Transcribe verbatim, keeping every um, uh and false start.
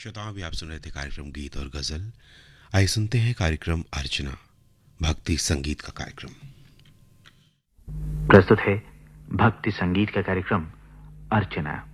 श्रोताओं, अभी आप सुन रहे थे कार्यक्रम गीत और गजल। आइए सुनते हैं कार्यक्रम अर्चना, भक्ति संगीत का कार्यक्रम। प्रस्तुत है भक्ति संगीत का कार्यक्रम अर्चना।